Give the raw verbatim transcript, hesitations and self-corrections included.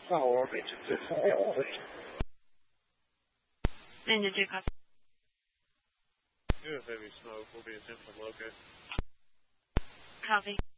Power orbit to high orbit. Ninja two copy. You have heavy smoke. We'll be attempting to locate. Copy.